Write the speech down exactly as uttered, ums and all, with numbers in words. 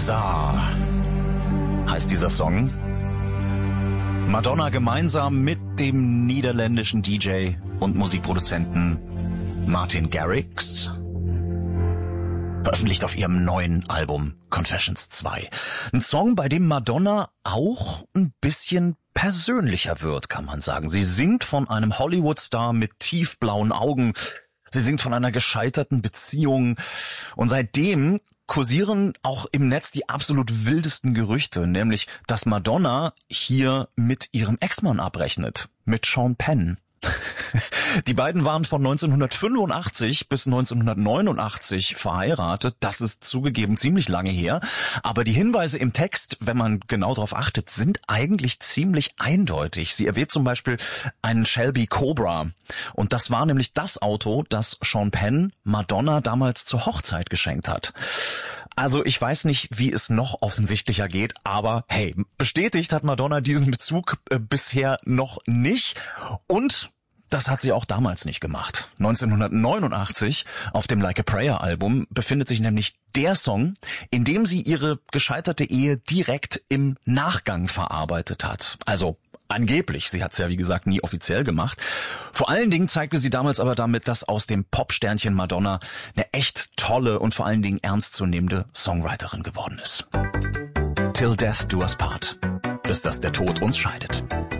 Bizarre heißt dieser Song. Madonna gemeinsam mit dem niederländischen D J und Musikproduzenten Martin Garrix veröffentlicht auf ihrem neuen Album Confessions zwei. Ein Song, bei dem Madonna auch ein bisschen persönlicher wird, kann man sagen. Sie singt von einem Hollywood-Star mit tiefblauen Augen. Sie singt von einer gescheiterten Beziehung. Und seitdem kursieren auch im Netz die absolut wildesten Gerüchte, nämlich, dass Madonna hier mit ihrem Ex-Mann abrechnet, mit Sean Penn. Die beiden waren von neunzehnhundertfünfundachtzig bis neunzehnhundertneunundachtzig verheiratet. Das ist zugegeben ziemlich lange her. Aber die Hinweise im Text, wenn man genau darauf achtet, sind eigentlich ziemlich eindeutig. Sie erwähnt zum Beispiel einen Shelby Cobra. Und das war nämlich das Auto, das Sean Penn Madonna damals zur Hochzeit geschenkt hat. Also ich weiß nicht, wie es noch offensichtlicher geht, aber hey, bestätigt hat Madonna diesen Bezug äh, bisher noch nicht. Und das hat sie auch damals nicht gemacht. neunzehnhundertneunundachtzig auf dem Like a Prayer Album befindet sich nämlich der Song, in dem sie ihre gescheiterte Ehe direkt im Nachgang verarbeitet hat. Also angeblich, sie hat es ja wie gesagt nie offiziell gemacht. Vor allen Dingen zeigte sie damals aber damit, dass aus dem Popsternchen Madonna eine echt tolle und vor allen Dingen ernstzunehmende Songwriterin geworden ist. Till Death Do Us Part, bis dass der Tod uns scheidet.